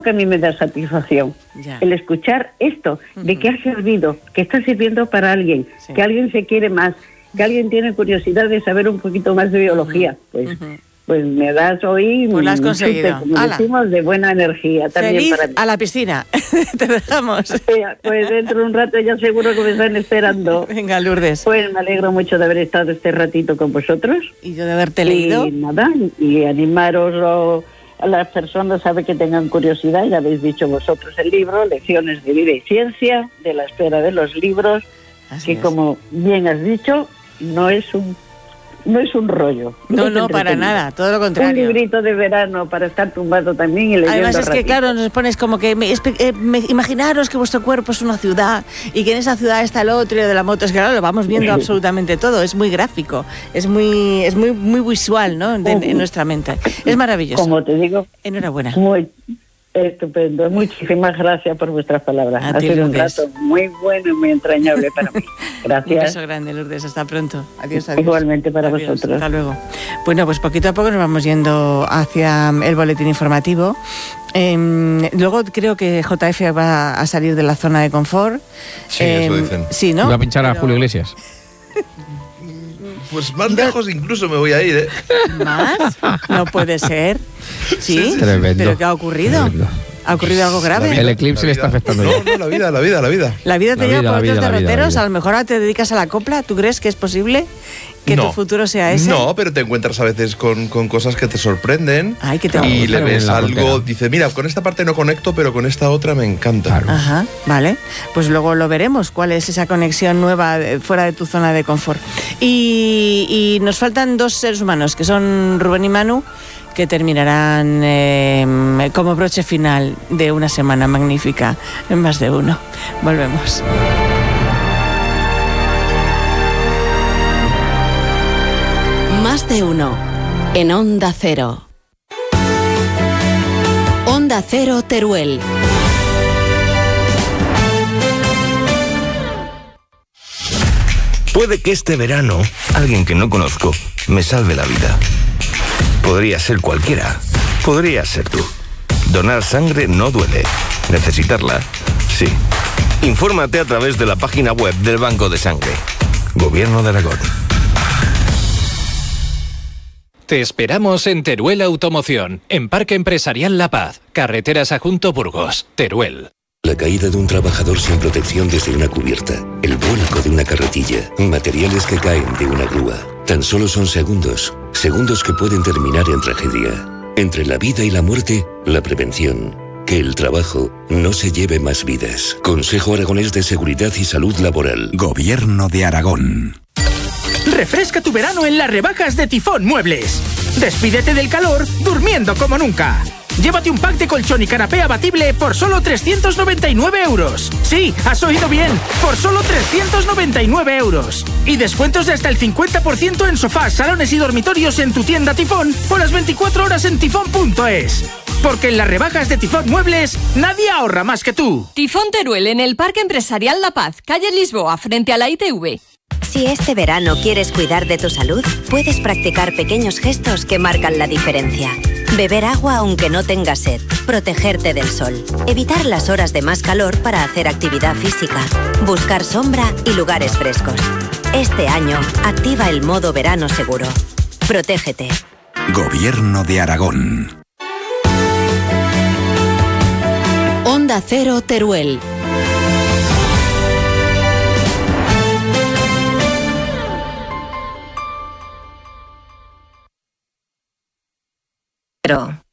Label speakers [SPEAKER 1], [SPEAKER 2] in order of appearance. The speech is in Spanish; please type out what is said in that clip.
[SPEAKER 1] que a mí me da satisfacción.
[SPEAKER 2] Ya.
[SPEAKER 1] El escuchar esto, de que ha servido, que está sirviendo para alguien, que alguien se quiere más, que alguien tiene curiosidad de saber un poquito más de biología. Pues me das hoy
[SPEAKER 2] pues lo has
[SPEAKER 1] un
[SPEAKER 2] conseguido.
[SPEAKER 1] chute, como decimos, de buena energía también.
[SPEAKER 2] Feliz
[SPEAKER 1] para mí.
[SPEAKER 2] a la piscina. Te dejamos.
[SPEAKER 1] Pues dentro de un rato ya seguro que me están esperando.
[SPEAKER 2] Venga, Lourdes.
[SPEAKER 1] Pues me alegro mucho de haber estado este ratito con vosotros.
[SPEAKER 2] Y yo de haberte leído.
[SPEAKER 1] Y nada, y animaros a las personas a ver que tengan curiosidad. Ya habéis dicho vosotros el libro, Lecciones de Vida y Ciencia, de la espera de los libros,
[SPEAKER 2] Así
[SPEAKER 1] que
[SPEAKER 2] es.
[SPEAKER 1] como bien has dicho, no es un rollo.
[SPEAKER 2] No, para nada, todo lo
[SPEAKER 1] Un
[SPEAKER 2] contrario.
[SPEAKER 1] librito de verano para estar tumbado también y leyendo.
[SPEAKER 2] Además es que,
[SPEAKER 1] ratito.
[SPEAKER 2] claro, nos pones como que imaginaros que vuestro cuerpo es una ciudad y que en esa ciudad está el otro y lo de la moto. Es que, claro, lo vamos viendo absolutamente todo. Es muy gráfico, es muy visual, ¿no? En nuestra mente. Es maravilloso.
[SPEAKER 1] Como te digo,
[SPEAKER 2] enhorabuena.
[SPEAKER 1] Muy estupendo. Muchísimas gracias por vuestras palabras.
[SPEAKER 2] A
[SPEAKER 1] Ha
[SPEAKER 2] ti,
[SPEAKER 1] sido un
[SPEAKER 2] Lourdes.
[SPEAKER 1] rato muy bueno y muy entrañable para mí.
[SPEAKER 2] Un
[SPEAKER 1] Gracias.
[SPEAKER 2] beso grande, Lourdes. Hasta pronto. Adiós, adiós.
[SPEAKER 1] Igualmente para
[SPEAKER 2] Adiós,
[SPEAKER 1] vosotros.
[SPEAKER 2] Hasta luego. Bueno, pues poquito a poco nos vamos yendo hacia el boletín informativo. Luego creo que JF va a salir de la zona de confort.
[SPEAKER 3] Sí, eso dicen.
[SPEAKER 2] Sí, ¿no?
[SPEAKER 4] Va a pinchar a
[SPEAKER 2] Pero-
[SPEAKER 4] Julio Iglesias.
[SPEAKER 3] Pues más lejos incluso me voy a ir, ¿eh?
[SPEAKER 2] ¿Más? No puede ser. ¿Sí?
[SPEAKER 4] Tremendo.
[SPEAKER 2] ¿Pero qué ha ocurrido?
[SPEAKER 4] Tremendo.
[SPEAKER 2] ¿Ha ocurrido algo grave?
[SPEAKER 4] El eclipse le está afectando ya.
[SPEAKER 3] No, la vida.
[SPEAKER 2] La vida te
[SPEAKER 4] La
[SPEAKER 2] lleva
[SPEAKER 4] vida,
[SPEAKER 2] por
[SPEAKER 4] la
[SPEAKER 2] otros
[SPEAKER 4] vida, la
[SPEAKER 2] derroteros.
[SPEAKER 4] vida.
[SPEAKER 2] A lo mejor ahora te dedicas a la copla. ¿Tú crees que es posible que
[SPEAKER 3] No.
[SPEAKER 2] tu futuro sea ese?
[SPEAKER 3] No, pero te encuentras a veces con cosas que te sorprenden.
[SPEAKER 2] Ay, que te
[SPEAKER 3] y le
[SPEAKER 4] Claro,
[SPEAKER 3] ves
[SPEAKER 4] en la
[SPEAKER 3] algo,
[SPEAKER 4] frontera.
[SPEAKER 3] dice, mira, con esta parte no conecto, pero con esta otra me encanta.
[SPEAKER 4] Claro.
[SPEAKER 2] Ajá, vale. Pues luego lo veremos, cuál es esa conexión nueva fuera de tu zona de confort. Y nos faltan dos seres humanos, que son Rubén y Manu, que terminarán como broche final de una semana magnífica en Más de Uno. Volvemos.
[SPEAKER 5] Más de uno. En Onda Cero. Onda Cero Teruel.
[SPEAKER 6] Puede que este verano alguien que no conozco me salve la vida. Podría ser cualquiera. Podría ser tú. Donar sangre no duele. Necesitarla, sí. Infórmate a través de la página web del Banco de Sangre. Gobierno de Aragón.
[SPEAKER 7] Te esperamos en Teruel Automoción, en Parque Empresarial La Paz, Carreteras Adjunto Burgos, Teruel.
[SPEAKER 8] La caída de un trabajador sin protección desde una cubierta, el vuelco de una carretilla, materiales que caen de una grúa. Tan solo son segundos, segundos que pueden terminar en tragedia. Entre la vida y la muerte, la prevención. Que el trabajo no se lleve más vidas. Consejo Aragonés de Seguridad y Salud Laboral.
[SPEAKER 9] Gobierno de Aragón.
[SPEAKER 10] Refresca tu verano en las rebajas de Tifón Muebles. Despídete del calor durmiendo como nunca. Llévate un pack de colchón y canapé abatible por solo 399 euros. Sí, has oído bien, por solo 399 euros. Y descuentos de hasta el 50% en sofás, salones y dormitorios en tu tienda Tifón o las 24 horas en tifón.es. Porque en las rebajas de Tifón Muebles, nadie ahorra más que tú.
[SPEAKER 11] Tifón Teruel en el Parque Empresarial La Paz, calle Lisboa, frente a la ITV.
[SPEAKER 12] Si este verano quieres cuidar de tu salud, puedes practicar pequeños gestos que marcan la diferencia. Beber agua aunque no tengas sed, protegerte del sol, evitar las horas de más calor para hacer actividad física, buscar sombra y lugares frescos. Este año, activa el modo verano seguro. Protégete.
[SPEAKER 9] Gobierno de Aragón.
[SPEAKER 5] Onda Cero Teruel.
[SPEAKER 12] Pero